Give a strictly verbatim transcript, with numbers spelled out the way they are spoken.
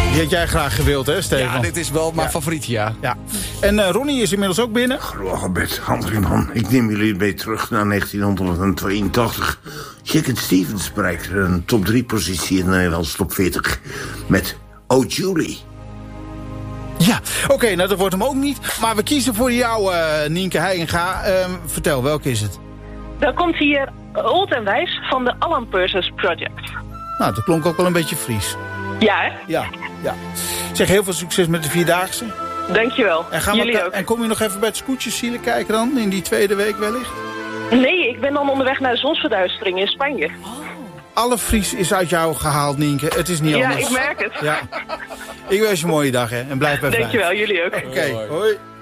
Die had jij graag gewild, hè, Stefan? Ja, dit is wel mijn ja. favoriet, ja. ja. En uh, Ronnie is inmiddels ook binnen. Robert Handriman, ik neem jullie mee terug naar negentienhonderdtweeëntachtig. Chicken Stevens bereikt een top drie positie in de Nederlandse top veertig. Met Oh Julie. Ja, oké, okay, nou dat wordt hem ook niet. Maar we kiezen voor jou, uh, Nienke Heijenga. Uh, vertel, welke is het? Dan komt hier Old en Wijs van de Alan Parsons Project. Nou, dat klonk ook wel een beetje Fries. Ja, hè? Ja, ja. Zeg, heel veel succes met de Vierdaagse. Dankjewel. En, gaan Jullie we ook. En kom je nog even bij het scootjeszielen kijken dan? In die tweede week wellicht? Nee, ik ben dan onderweg naar de zonsverduistering in Spanje. Oh. Alle Fries is uit jou gehaald, Nienke. Het is niet ja, anders. Ja, ik merk het. Ja. Ik wens je een mooie dag, hè. En blijf bij vrij. Dankjewel, jullie ook. Oké, okay, hoi. hoi.